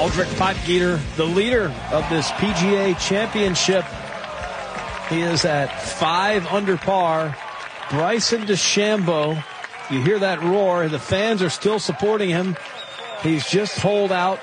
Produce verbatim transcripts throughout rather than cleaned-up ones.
Aldrich Potgieter, the leader of this P G A Championship. He is at five under par. Bryson DeChambeau, you hear that roar. The fans are still supporting him. He's just holed out.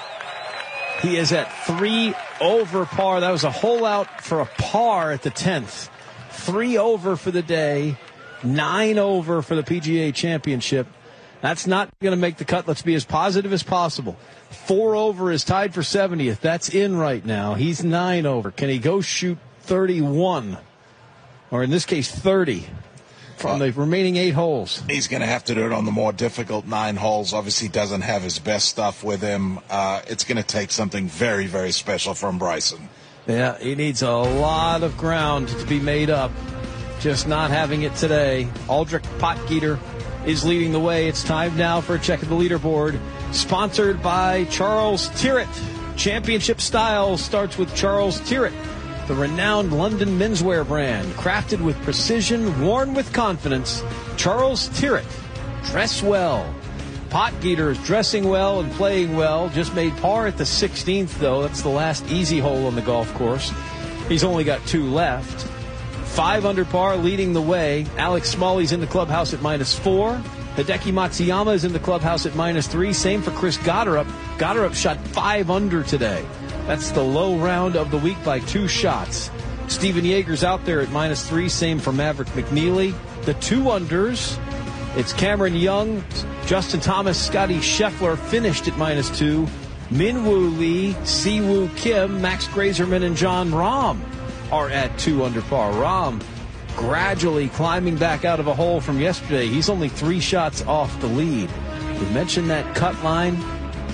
He is at three over par. That was a hole out for a par at the tenth. Three over for the day. Nine over for the P G A Championship. That's not going to make the cut. Let's be as positive as possible. Four over is tied for seventieth. That's in right now. He's nine over. Can he go shoot thirty-one? Or in this case, thirty from the remaining eight holes? He's going to have to do it on the more difficult nine holes. Obviously doesn't have his best stuff with him. Uh, it's going to take something very, very special from Bryson. Yeah, he needs a lot of ground to be made up. Just not having it today. Aldrich Potgieter is leading the way. It's time now for a check of the leaderboard. Sponsored by Charles Tyrrell. Championship Style starts with Charles Tyrrell, the renowned London menswear brand. Crafted with precision, worn with confidence. Charles Tyrrell. Dress well. Potgieter is dressing well and playing well. Just made par at the sixteenth, though. That's the last easy hole on the golf course. He's only got two left. Five under par, leading the way. Alex Smalley's in the clubhouse at minus four. Hideki Matsuyama is in the clubhouse at minus three. Same for Chris Gotterup. Gotterup shot five under today. That's the low round of the week by two shots. Steven Yeager's out there at minus three. Same for Maverick McNeely. The two unders, it's Cameron Young, Justin Thomas, Scotty Scheffler finished at minus two. Minwoo Lee, Siwoo Kim, Max Grazerman, and John Rahm are at two under par. Rahm gradually climbing back out of a hole from yesterday. He's only three shots off the lead. We mentioned that cut line.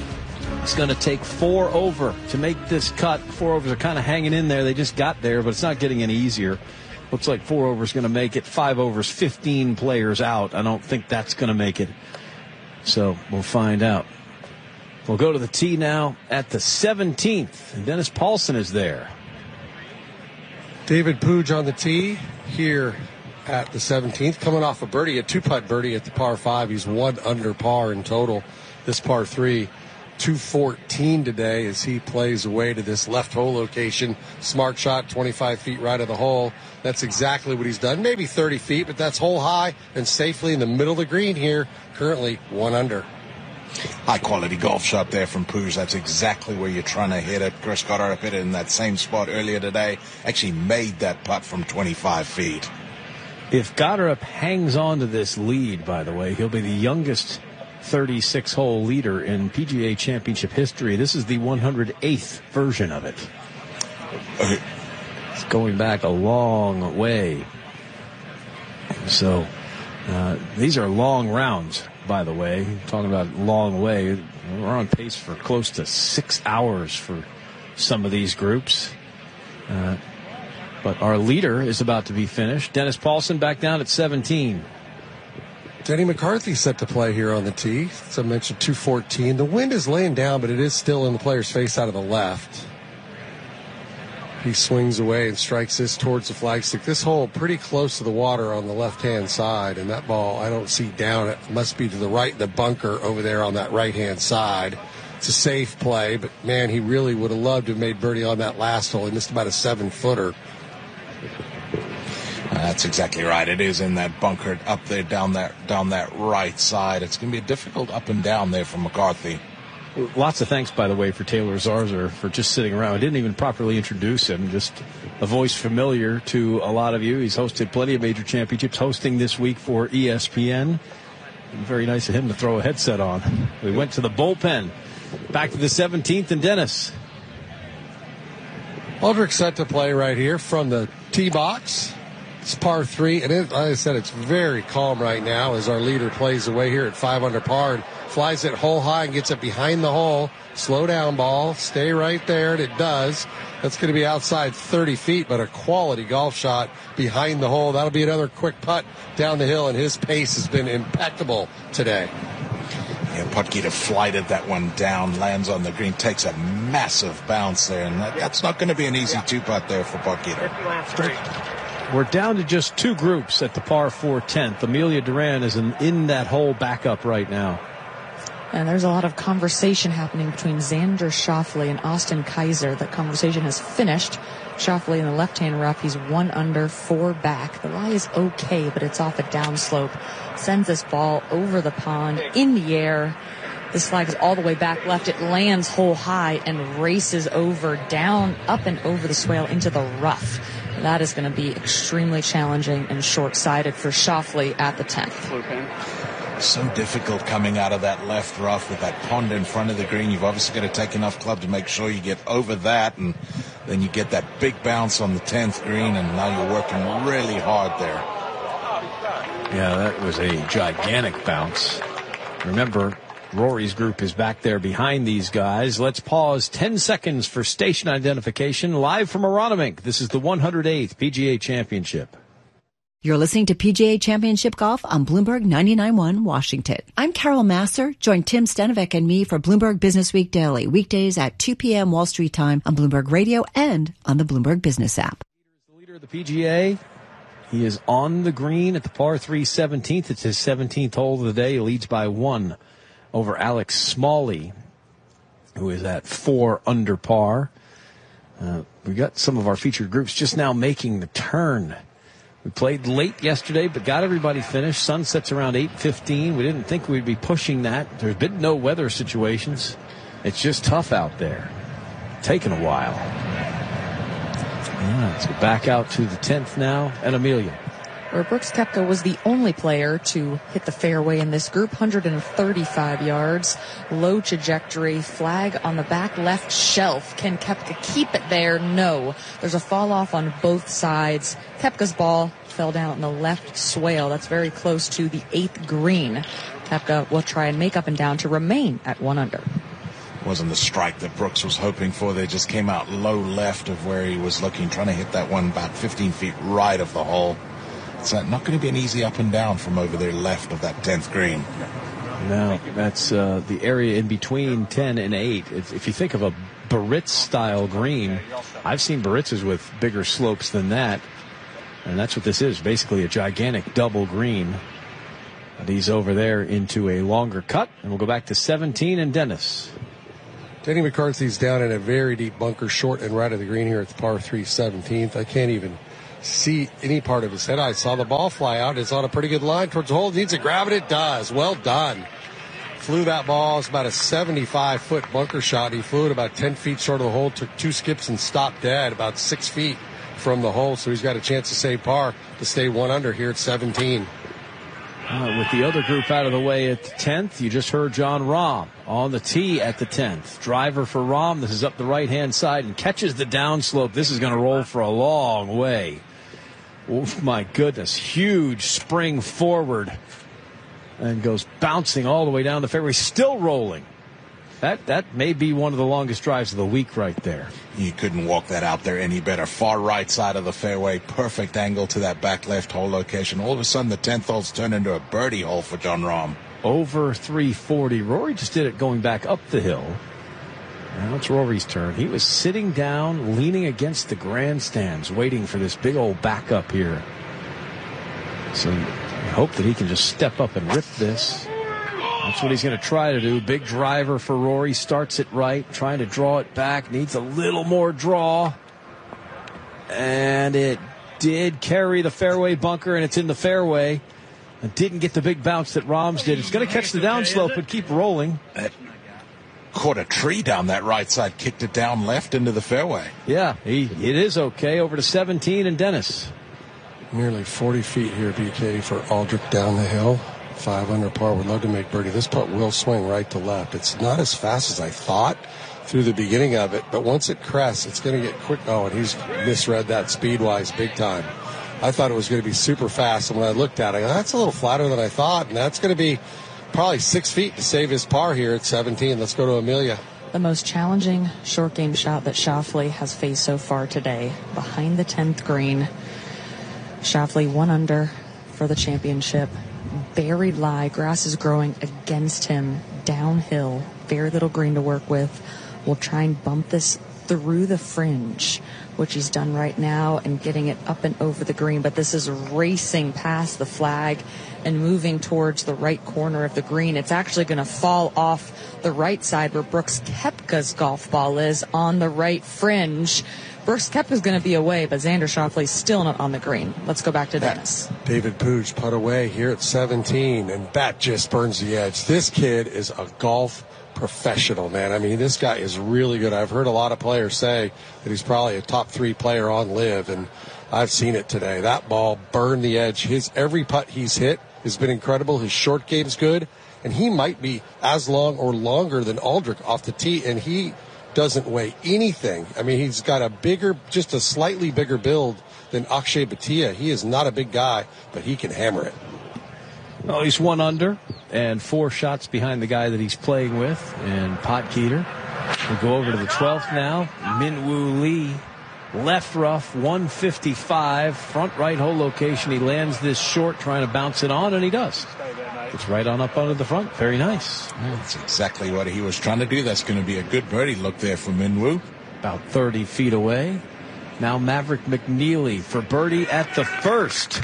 It's going to take four over to make this cut. Four overs are kind of hanging in there. They just got there, but it's not getting any easier. Looks like four overs going to make it. Five overs, fifteen players out. I don't think that's going to make it. So we'll find out. We'll go to the tee now at the seventeenth. And Dennis Paulson is there. David Puig on the tee here at the seventeenth, coming off a birdie, a two-putt birdie at the par five. He's one under par in total. This par three, two fourteen today as he plays away to this left hole location. Smart shot, twenty-five feet right of the hole. That's exactly what he's done. Maybe thirty feet, but that's hole high and safely in the middle of the green here. Currently one under. High-quality golf shot there from Puig. That's exactly where you're trying to hit it. Chris Gotterup hit it in that same spot earlier today. Actually made that putt from twenty-five feet. If Gotterup hangs on to this lead, by the way, he'll be the youngest thirty-six hole leader in P G A Championship history. This is the one hundred eighth version of it. It's going back a long way. So uh, these are long rounds, by the way. Talking about long way, we're on pace for close to six hours for some of these groups. Uh, but our leader is about to be finished. Dennis Paulson back down at seventeen. Denny McCarthy set to play here on the tee. As I mentioned, two fourteen. The wind is laying down, but it is still in the player's face out of the left. He swings away and strikes this towards the flagstick. This hole pretty close to the water on the left-hand side, and that ball I don't see down. It must be to the right, the bunker over there on that right-hand side. It's a safe play, but, man, he really would have loved to have made birdie on that last hole. He missed about a seven-footer. That's exactly right. It is in that bunker up there down that down that right side. It's going to be a difficult up and down there for McCarthy. Lots of thanks, by the way, for Taylor Zarzour for just sitting around. I didn't even properly introduce him. Just a voice familiar to a lot of you. He's hosted plenty of major championships, hosting this week for E S P N. Very nice of him to throw a headset on. We went to the bullpen. Back to the seventeenth and Dennis. Aldrich set to play right here from the tee box. It's par three, and it, like I said, it's very calm right now as our leader plays away here at five under par and flies it hole high and gets it behind the hole. Slow down ball, stay right there, and it does. That's going to be outside thirty feet, but a quality golf shot behind the hole. That'll be another quick putt down the hill, and his pace has been impeccable today. Yeah, Potgieter flighted that one down, lands on the green, takes a massive bounce there, and that, that's not going to be an easy two-putt there for Potgieter. We're down to just two groups at the par four tenth. Amelia Duran is in, in that hole backup right now. And there's a lot of conversation happening between Xander Schauffele and Austin Kaiser. That conversation has finished. Schauffele in the left-hand rough. He's one under, four back. The lie is okay, but it's off a downslope. Sends this ball over the pond, in the air. This flag is all the way back left. It lands hole high and races over, down, up and over the swale into the rough. That is going to be extremely challenging and short-sighted for Schauffele at the tenth. So difficult coming out of that left rough with that pond in front of the green. You've obviously got to take enough club to make sure you get over that, and then you get that big bounce on the tenth green, and now you're working really hard there. Yeah, that was a gigantic bounce. Remember, Rory's group is back there behind these guys. Let's pause ten seconds for station identification. Live from Aronimink, this is the one hundred eighth P G A Championship. You're listening to P G A Championship Golf on Bloomberg ninety-nine point one Washington. I'm Carol Masser. Join Tim Stenovec and me for Bloomberg Business Week Daily, weekdays at two p.m. Wall Street time on Bloomberg Radio and on the Bloomberg Business app. The leader of the P G A, he is on the green at the par three seventeenth. It's his seventeenth hole of the day. He leads by one over Alex Smalley, who is at four under par. Uh, we got some of our featured groups just now making the turn. We played late yesterday, but got everybody finished. Sun sets around eight fifteen. We didn't think we'd be pushing that. There's been no weather situations. It's just tough out there. Taking a while. Yeah, let's go back out to the tenth now, and Amelia. Where Brooks Koepka was the only player to hit the fairway in this group, one hundred thirty-five yards, low trajectory, flag on the back left shelf. Can Koepka keep it there? No. There's a fall off on both sides. Koepka's ball fell down in the left swale. That's very close to the eighth green. Koepka will try and make up and down to remain at one under. Wasn't the strike that Brooks was hoping for. They just came out low left of where he was looking, trying to hit that one about fifteen feet right of the hole. It's not going to be an easy up and down from over there left of that tenth green. No, that's uh, the area in between ten and eight. If, if you think of a Barritz-style green, I've seen Barritz's with bigger slopes than that, and that's what this is, basically a gigantic double green. And he's over there into a longer cut, and we'll go back to seventeen and Dennis. Denny McCarthy's down in a very deep bunker, short and right of the green here at the par three seventeenth. I can't even see any part of his head. I saw the ball fly out. It's on a pretty good line towards the hole. It needs to grab it. It does. Well done. Flew that ball. It's about a seventy-five foot bunker shot. He flew it about ten feet short of the hole, took two skips and stopped dead about six feet from the hole. So he's got a chance to save par to stay one under here at seventeen. Uh, with the other group out of the way at the tenth, you just heard Jon Rahm on the tee at the tenth. Driver for Rahm. This is up the right-hand side and catches the downslope. This is going to roll for a long way. Oh, my goodness. Huge spring forward and goes bouncing all the way down the fairway, still rolling. That that may be one of the longest drives of the week right there. You couldn't walk that out there any better. Far right side of the fairway, perfect angle to that back left hole location. All of a sudden, the tenth hole's turned into a birdie hole for Jon Rahm. Over three forty. Rory just did it going back up the hill. Now it's Rory's turn. He was sitting down, leaning against the grandstands, waiting for this big old backup here. So I hope that he can just step up and rip this. That's what he's going to try to do. Big driver for Rory. Starts it right, trying to draw it back. Needs a little more draw. And it did carry the fairway bunker, and it's in the fairway. And didn't get the big bounce that Rahm's did. It's going to catch the downslope and keep rolling. That caught a tree down that right side, kicked it down left into the fairway. Yeah, he, it is okay. Over to seventeen and Dennis. Nearly forty feet here, B K, for Aldrich down the hill. Five under par. Would love to make birdie. This putt will swing right to left. It's not as fast as I thought through the beginning of it, but once it crests, it's going to get quick. Oh, and he's misread that speed-wise big time. I thought it was going to be super fast, and when I looked at it, I go, that's a little flatter than I thought, and that's going to be probably six feet to save his par here at seventeen. Let's go to Amelia. The most challenging short game shot that Schauffele has faced so far today, behind the tenth green. Schauffele one under for the championship. Buried lie, grass is growing against him, downhill, very little green to work with. We'll try and bump this through the fringe, which he's done right now, and getting it up and over the green. But this is racing past the flag and moving towards the right corner of the green. It's actually going to fall off the right side where Brooks Koepka's golf ball is on the right fringe. Brooks Koepka's going to be away, but Xander Schauffele's still not on the green. Let's go back to Dennis. David Puig put away here at seventeen, and that just burns the edge. This kid is a golf professional, man. I mean, this guy is really good. I've heard a lot of players say that he's probably a top three player on Live, and I've seen it today. That ball burned the edge. His every putt he's hit has been incredible. His short game's good, and he might be as long or longer than Aldrich off the tee, and he doesn't weigh anything. I mean, he's got a bigger, just a slightly bigger build than Akshay Bhatia. He is not a big guy, but he can hammer it. Well, he's one under and four shots behind the guy that he's playing with, and Potgieter. We'll go over to the twelfth now. Min-Woo Lee, left rough, one fifty-five, front right hole location. He lands this short, trying to bounce it on, and he does. It's right on up under the front. Very nice. That's exactly what he was trying to do. That's going to be a good birdie look there for Min-Woo. About thirty feet away. Now Maverick McNeely for birdie at the first.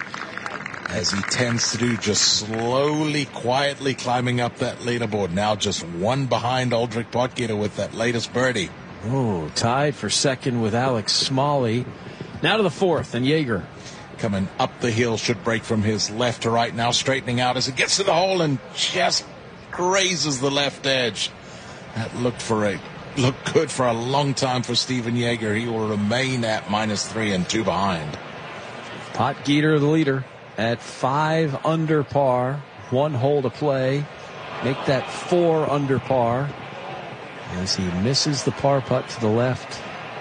As he tends to do, just slowly, quietly climbing up that leaderboard. Now just one behind Aldrich Potgieter with that latest birdie. Oh, tied for second with Alex Smalley. Now to the fourth, and Jaeger. Coming up the hill, should break from his left to right, now straightening out as it gets to the hole and just grazes the left edge. That looked for a looked good for a long time for Stephen Jaeger. He will remain at minus three and two behind. Potgieter, the leader, at five under par, one hole to play. Make that four under par as he misses the par putt to the left.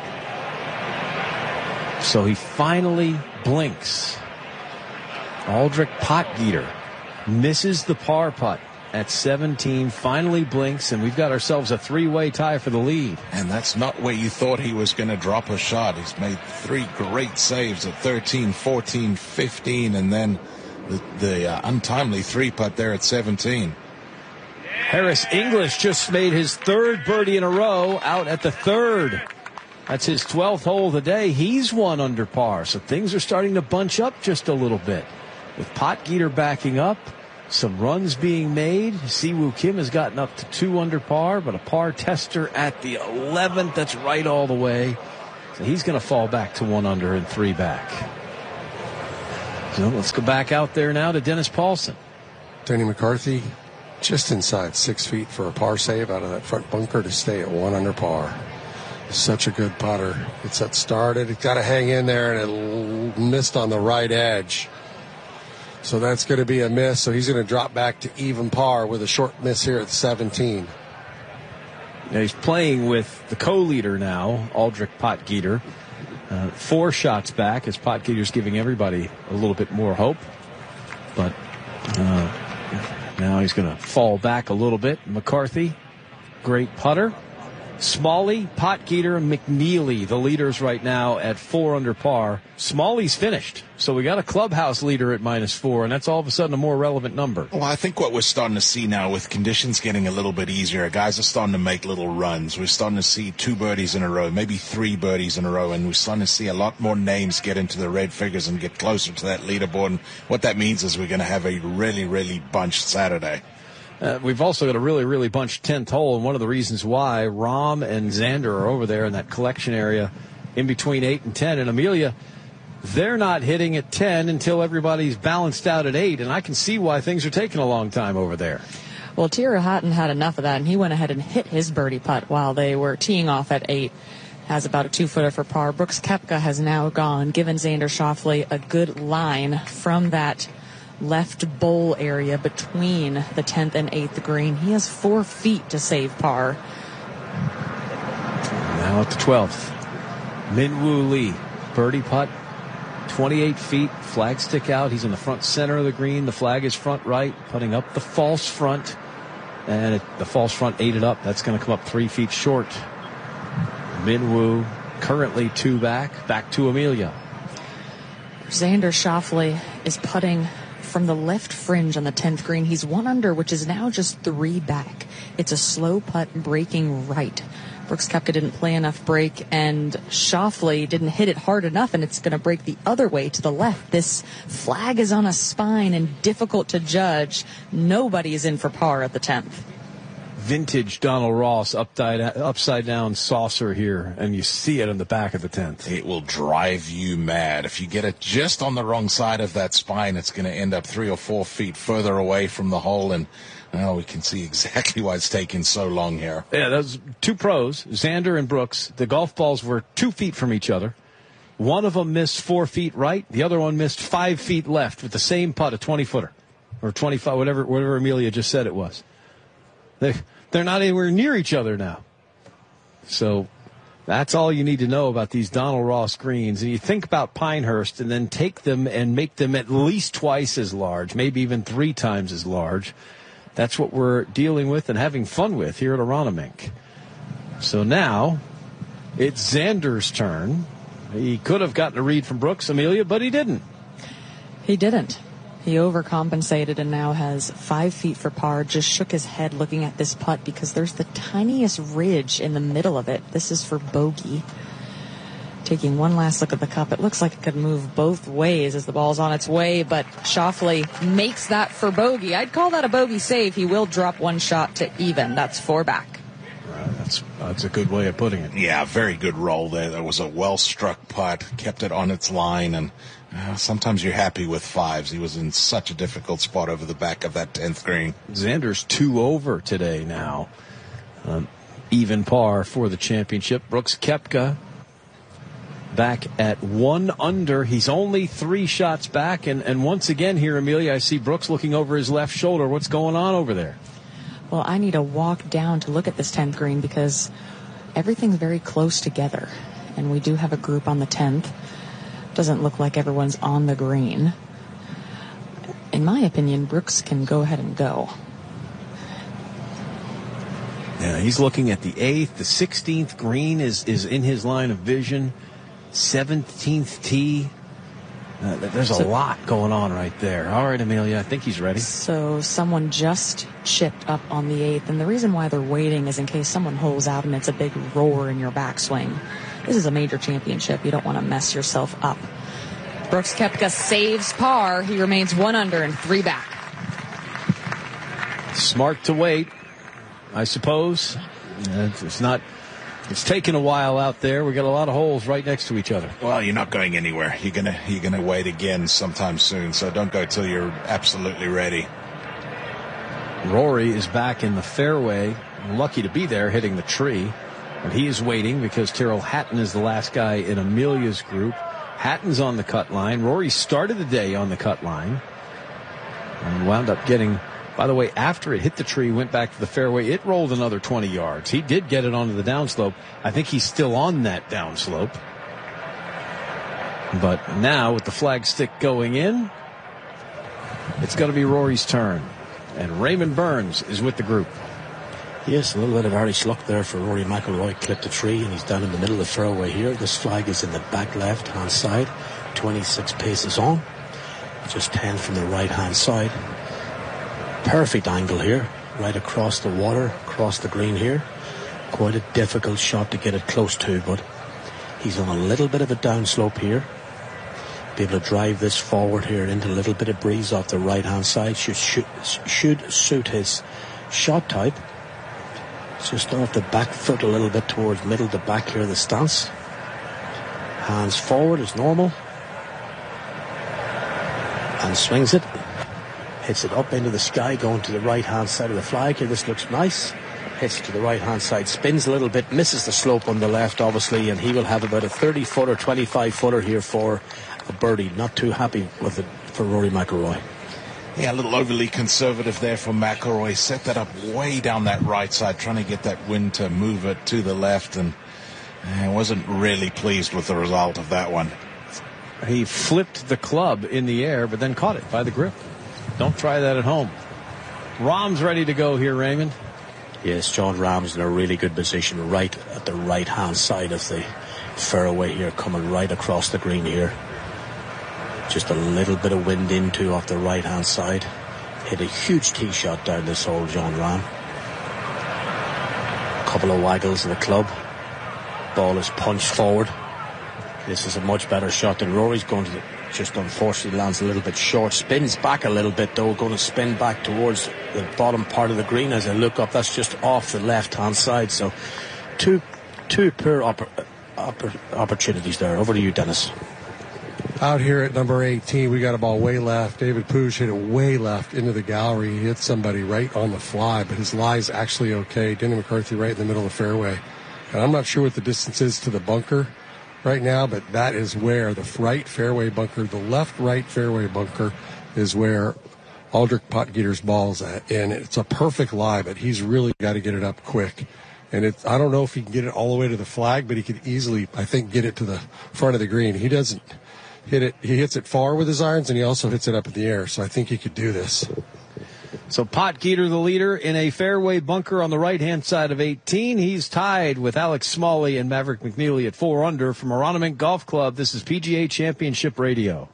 So he finally blinks. Aldrich Potgieter misses the par putt at seventeen, finally blinks, and we've got ourselves a three-way tie for the lead. And that's not where you thought he was going to drop a shot. He's made three great saves at thirteen, fourteen, fifteen, and then the, the uh, untimely three putt there at seventeen. Harris English just made his third birdie in a row out at the third. That's his twelfth hole of the day. He's one under par, so things are starting to bunch up just a little bit. With Potgieter backing up, some runs being made. Siwoo Kim has gotten up to two under par, but a par tester at the eleventh. That's right all the way. So he's going to fall back to one under and three back. So let's go back out there now to Dennis Paulson. Denny McCarthy just inside six feet for a par save out of that front bunker to stay at one under par. Such a good putter. Gets that started. It's got to hang in there, and it missed on the right edge. So that's going to be a miss. So he's going to drop back to even par with a short miss here at seventeen. Now he's playing with the co-leader now, Aldrich Potgieter. Uh, four shots back as Potgieter's giving everybody a little bit more hope. But uh, now he's going to fall back a little bit. McCarthy, great putter. Smalley, Potgieter, and McNeely, the leaders right now at four under par. Smalley's finished, so we got a clubhouse leader at minus four, and that's all of a sudden a more relevant number. Well, I think what we're starting to see now with conditions getting a little bit easier, guys are starting to make little runs. We're starting to see two birdies in a row, maybe three birdies in a row, and we're starting to see a lot more names get into the red figures and get closer to that leaderboard. And what that means is we're going to have a really, really bunched Saturday. Uh, we've also got a really, really bunched tenth hole, and one of the reasons why Rahm and Xander are over there in that collection area in between eight and ten. And Amelia, they're not hitting at ten until everybody's balanced out at eight, and I can see why things are taking a long time over there. Well, Tyrrell Hatton had enough of that, and he went ahead and hit his birdie putt while they were teeing off at eight. Has about a two-footer for par. Brooks Koepka has now gone, given Xander Schauffele a good line from that left bowl area between the tenth and eighth green. He has four feet to save par. Now at the twelfth. Min-Woo Lee, birdie putt, twenty-eight feet, flag stick out. He's in the front center of the green. The flag is front right, putting up the false front. And it, the false front ate it up. That's going to come up three feet short. Min-Woo currently two back, back to Amelia. Xander Schauffele is putting from the left fringe on the tenth green. He's one under, which is now just three back. It's a slow putt breaking right. Brooks Koepka didn't play enough break, and Schauffele didn't hit it hard enough, and it's going to break the other way to the left. This flag is on a spine and difficult to judge. Nobody is in for par at the tenth. Vintage Donald Ross upside, upside down saucer here, and you see it on the back of the tenth. It will drive you mad. If you get it just on the wrong side of that spine, it's going to end up three or four feet further away from the hole, and well, we can see exactly why it's taking so long here. Yeah, those two pros, Xander and Brooks, the golf balls were two feet from each other. One of them missed four feet right. The other one missed five feet left with the same putt, a twenty-footer, or twenty-five, whatever, whatever Amelia just said it was. They, they're not anywhere near each other now. So that's all you need to know about these Donald Ross greens. And you think about Pinehurst and then take them and make them at least twice as large, maybe even three times as large. That's what we're dealing with and having fun with here at Aronimink. So now it's Xander's turn. He could have gotten a read from Brooks, Amelia, but he didn't. He didn't. He overcompensated and now has five feet for par. Just shook his head looking at this putt because there's the tiniest ridge in the middle of it. This is for bogey. Taking one last look at the cup, it looks like it could move both ways as the ball's on its way, but Schauffele makes that for bogey. I'd call that a bogey save. He will drop one shot to even. That's four back. Uh, that's that's a good way of putting it. Yeah, very good roll there. That was a well-struck putt, kept it on its line, and uh, sometimes you're happy with fives. He was in such a difficult spot over the back of that tenth green. Xander's two over today now. Um, even par for the championship. Brooks Koepka back at one under. He's only three shots back. And, and once again here, Amelia, I see Brooks looking over his left shoulder. What's going on over there? Well, I need to walk down to look at this tenth green because everything's very close together. And we do have a group on the tenth. Doesn't look like everyone's on the green. In my opinion, Brooks can go ahead and go. Yeah, he's looking at the eighth. The sixteenth green is, is in his line of vision. seventeenth tee. Uh, there's a so, lot going on right there. All right, Amelia, I think he's ready. So someone just chipped up on the eighth, and the reason why they're waiting is in case someone holes out and it's a big roar in your backswing. This is a major championship. You don't want to mess yourself up. Brooks Koepka saves par. He remains one under and three back. Smart to wait, I suppose. It's not... It's taken a while out there. We got a lot of holes right next to each other. Well, you're not going anywhere. You're gonna you're gonna wait again sometime soon. So don't go till you're absolutely ready. Rory is back in the fairway. Lucky to be there, hitting the tree, and he is waiting because Tyrrell Hatton is the last guy in Amelia's group. Hatton's on the cut line. Rory started the day on the cut line and wound up getting. By the way, after it hit the tree, went back to the fairway, it rolled another twenty yards. He did get it onto the downslope. I think he's still on that downslope. But now, with the flag stick going in, it's going to be Rory's turn. And Raymond Burns is with the group. Yes, a little bit of Irish luck there for Rory McIlroy. Clipped the tree, and he's down in the middle of the fairway here. This flag is in the back left-hand side. twenty-six paces on. Just ten from the right-hand side. Perfect angle here, right across the water, across the green here. Quite a difficult shot to get it close to, but he's on a little bit of a downslope here. Be able to drive this forward here into a little bit of breeze off the right-hand side. Should, should, should suit his shot type. Just off the back foot a little bit towards middle to back here, the stance. Hands forward as normal. And swings it. Hits it up into the sky, going to the right-hand side of the flag here. This looks nice. Hits it to the right-hand side, spins a little bit, misses the slope on the left, obviously, and he will have about a thirty-footer, twenty-five-footer here for a birdie. Not too happy with it for Rory McIlroy. Yeah, a little overly conservative there for McIlroy. Set that up way down that right side, trying to get that wind to move it to the left, and I wasn't really pleased with the result of that one. He flipped the club in the air, but then caught it by the grip. Don't try that at home. Rahm's ready to go here, Raymond. Yes, Jon Rahm's in a really good position right at the right-hand side of the fairway here, coming right across the green here. Just a little bit of wind into off the right-hand side. Hit a huge tee shot down this hole, Jon Rahm. couple of waggles of the club. Ball is punched forward. This is a much better shot than Rory's going to the, just unfortunately lands a little bit short. Spins back a little bit though, going to spin back towards the bottom part of the green. As I look up, that's just off the left hand side. So two two poor oppor- oppor- opportunities there. Over to you, Dennis. Out here at number eighteen, we got a ball way left. David Puig hit it way left into the gallery. He hit somebody right on the fly, but his lie's actually okay. Denny McCarthy right in the middle of the fairway. And I'm not sure what the distance is to the bunker right now, but that is where the right fairway bunker, the left right fairway bunker is where Aldrich Potgieter's ball's at. And it's a perfect lie, but he's really got to get it up quick. And it's, I don't know if he can get it all the way to the flag, but he could easily, I think, get it to the front of the green. He doesn't hit it. He hits it far with his irons, and he also hits it up in the air. So I think he could do this. So Potgieter, the leader, in a fairway bunker on the right-hand side of eighteen. He's tied with Alex Smalley and Maverick McNeely at four under. From Aronimink Golf Club, this is P G A Championship Radio.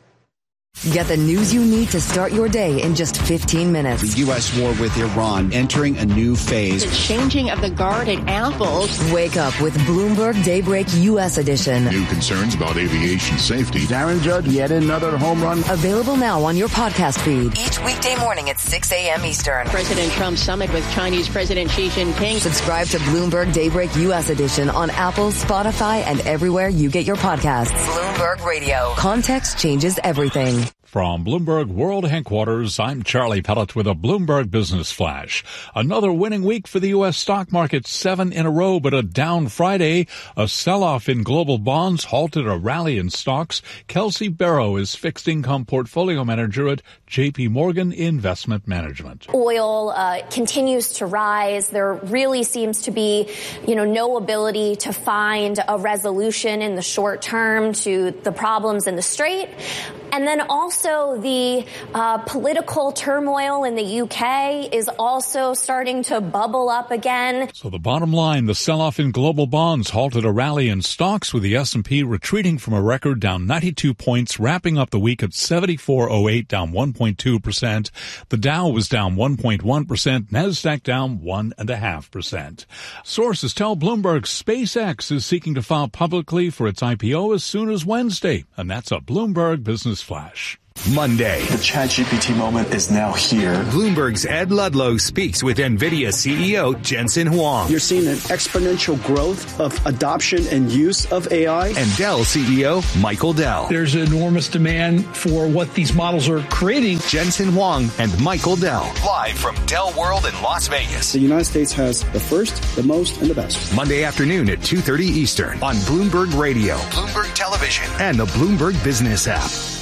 Get the news you need to start your day in just fifteen minutes. The U S war with Iran entering a new phase. The changing of the guard at Apple. Wake up with Bloomberg Daybreak U S edition. New concerns about aviation safety. Darren Judge, yet another home run. Available now on your podcast feed. Each weekday morning at six a.m. Eastern. President Trump's summit with Chinese President Xi Jinping. Subscribe to Bloomberg Daybreak U S edition on Apple, Spotify, and everywhere you get your podcasts. Bloomberg Radio. Context changes everything. From Bloomberg World Headquarters, I'm Charlie Pellet with a Bloomberg Business Flash. Another winning week for the U S stock market, seven in a row, but a down Friday. A sell-off in global bonds halted a rally in stocks. Kelsey Barrow is fixed income portfolio manager at J P Morgan Investment Management. Oil uh, continues to rise. There really seems to be, you know, no ability to find a resolution in the short term to the problems in the Strait. And then also the uh, political turmoil in the U K is also starting to bubble up again. So the bottom line, the sell-off in global bonds halted a rally in stocks with the S and P retreating from a record down ninety-two points, wrapping up the week at seventy-four oh eight, down one point two percent. The Dow was down one point one percent, NASDAQ down one point five percent. Sources tell Bloomberg SpaceX is seeking to file publicly for its I P O as soon as Wednesday, and that's a Bloomberg Business Flash. Monday. The ChatGPT moment is now here. Bloomberg's Ed Ludlow speaks with NVIDIA C E O Jensen Huang. You're seeing an exponential growth of adoption and use of A I. And Dell C E O Michael Dell. There's enormous demand for what these models are creating. Jensen Huang and Michael Dell. Live from Dell World in Las Vegas. The United States has the first, the most, and the best. Monday afternoon at two thirty Eastern on Bloomberg Radio, Bloomberg Television, and the Bloomberg Business app.